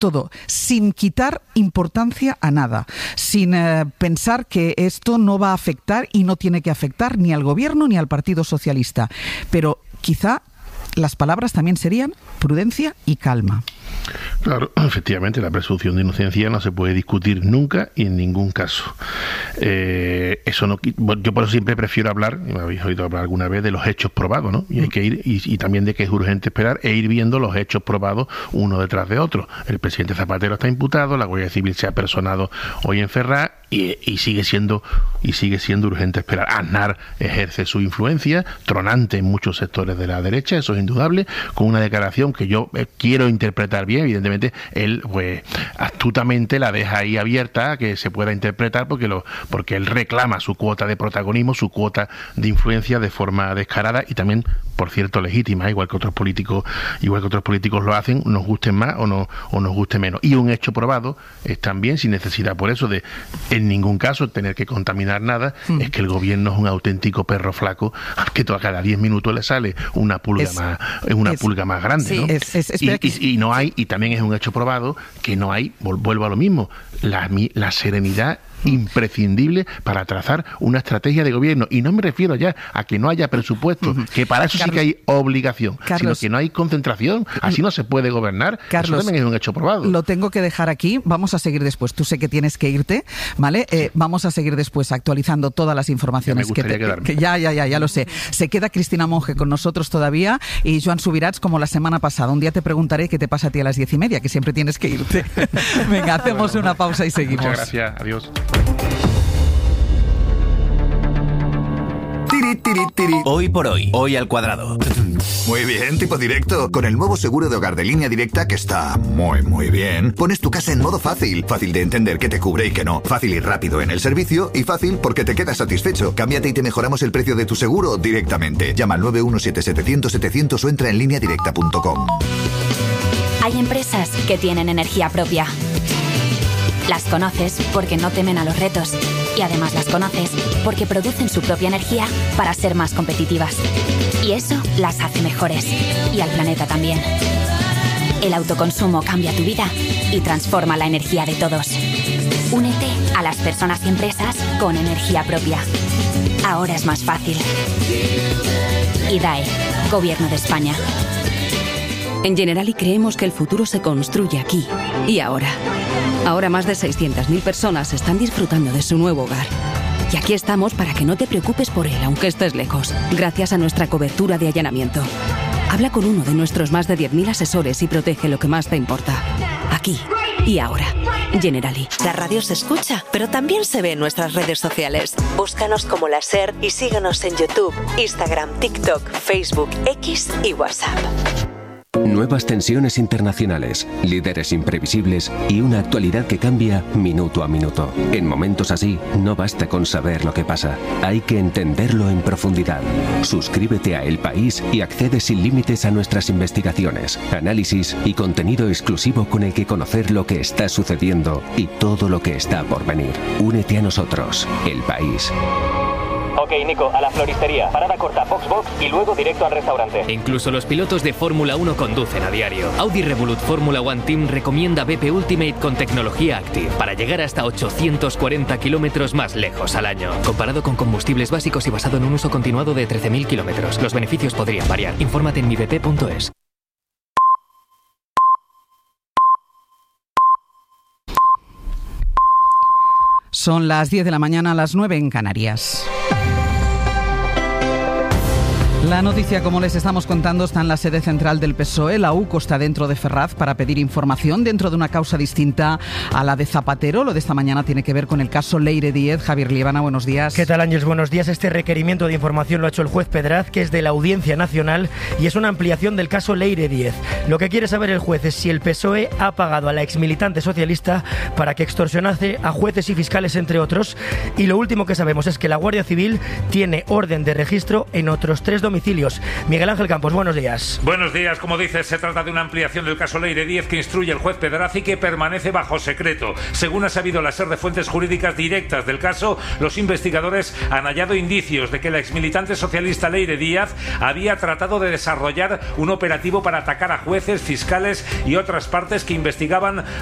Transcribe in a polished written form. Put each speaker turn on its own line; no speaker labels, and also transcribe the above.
todo, sin quitar importancia a nada, sin pensar que esto no va a afectar y no tiene que afectar ni al Gobierno ni al Partido Socialista. Pero quizá las palabras también serían prudencia y calma.
Claro, efectivamente, la presunción de inocencia no se puede discutir nunca y en ningún caso. Eso no, yo por eso siempre prefiero hablar, me habéis oído hablar alguna vez, de los hechos probados, ¿no? Y hay que ir, y también de que es urgente esperar e ir viendo los hechos probados uno detrás de otro. El presidente Zapatero está imputado, la Guardia Civil se ha personado hoy en Ferraz y sigue siendo urgente esperar. Aznar ejerce su influencia tronante en muchos sectores de la derecha, eso es indudable, con una declaración que yo quiero interpretar bien. Evidentemente él pues astutamente la deja ahí abierta a que se pueda interpretar porque él reclama su cuota de protagonismo, su cuota de influencia de forma descarada y también, por cierto, legítima, igual que otros políticos lo hacen, nos gusten más o nos guste menos. Y un hecho probado es también, sin necesidad por eso de en ningún caso tener que contaminar nada, es que el gobierno es un auténtico perro flaco al que cada 10 minutos le sale una pulga más grande, sí, ¿no? Y no hay, y también es un hecho probado que no hay, vuelvo a lo mismo, la serenidad imprescindible para trazar una estrategia de gobierno. Y no me refiero ya a que no haya presupuesto, que para eso Carlos, sí que hay obligación, sino que no hay concentración. Así no se puede gobernar.
Carlos,
eso también es un hecho probado.
Lo tengo que dejar aquí. Vamos a seguir después. Tú sé que tienes que irte, ¿vale? Sí. Vamos a seguir después actualizando todas las informaciones. Ya lo sé. Se queda Cristina Monge con nosotros todavía y Joan Subirats como la semana pasada. Un día te preguntaré qué te pasa a ti a las 10:30, que siempre tienes que irte. Venga, hacemos una pausa y seguimos.
Muchas gracias. Adiós.
Hoy por hoy, hoy al cuadrado.
Muy bien, tipo directo. Con el nuevo seguro de hogar de Línea Directa, que está muy bien, pones tu casa en modo fácil. Fácil de entender qué te cubre y qué no. Fácil y rápido en el servicio y fácil porque te quedas satisfecho. Cámbiate y te mejoramos el precio de tu seguro directamente. Llama al 917-700-700 o entra en lineadirecta.com.
Hay empresas que tienen energía propia. Las conoces porque no temen a los retos. Y además las conoces porque producen su propia energía para ser más competitivas. Y eso las hace mejores. Y al planeta también. El autoconsumo cambia tu vida y transforma la energía de todos. Únete a las personas y empresas con energía propia. Ahora es más fácil. IDAE, Gobierno de España.
En Generali creemos que el futuro se construye aquí y ahora. Ahora más de 600.000 personas están disfrutando de su nuevo hogar. Y aquí estamos para que no te preocupes por él, aunque estés lejos, gracias a nuestra cobertura de allanamiento. Habla con uno de nuestros más de 10.000 asesores y protege lo que más te importa. Aquí y ahora. Generali.
La radio se escucha, pero también se ve en nuestras redes sociales. Búscanos como La SER y síguenos en YouTube, Instagram, TikTok, Facebook, X y WhatsApp.
Nuevas tensiones internacionales, líderes imprevisibles y una actualidad que cambia minuto a minuto. En momentos así, no basta con saber lo que pasa, hay que entenderlo en profundidad. Suscríbete a El País y accede sin límites a nuestras investigaciones, análisis y contenido exclusivo con el que conocer lo que está sucediendo y todo lo que está por venir. Únete a nosotros, El País.
Ok, Nico, a la floristería. Parada corta, box y luego directo al restaurante.
Incluso los pilotos de Fórmula 1 conducen a diario. Audi Revolut Fórmula One Team recomienda BP Ultimate con tecnología Active para llegar hasta 840 kilómetros más lejos al año. Comparado con combustibles básicos y basado en un uso continuado de 13.000 kilómetros. Los beneficios podrían variar. Infórmate en mibp.es.
Son las 10 de la mañana, las 9 en Canarias. La noticia, como les estamos contando, está en la sede central del PSOE. La UCO está dentro de Ferraz para pedir información dentro de una causa distinta a la de Zapatero. Lo de esta mañana tiene que ver con el caso Leire Díez. Javier Liebana, buenos días.
¿Qué tal, Ángeles? Buenos días. Este requerimiento de información lo ha hecho el juez Pedraz, que es de la Audiencia Nacional, y es una ampliación del caso Leire Díez. Lo que quiere saber el juez es si el PSOE ha pagado a la exmilitante socialista para que extorsionase a jueces y fiscales, entre otros. Y lo último que sabemos es que la Guardia Civil tiene orden de registro en otros 3 domicilios domicilios. Miguel Ángel Campos, buenos días.
Buenos días. Como dices, se trata de una ampliación del caso Leire Díez que instruye el juez Pedraz y que permanece bajo secreto. Según ha sabido la SER de fuentes jurídicas directas del caso, los investigadores han hallado indicios de que la exmilitante socialista Leire Díaz había tratado de desarrollar un operativo para atacar a jueces, fiscales y otras partes que investigaban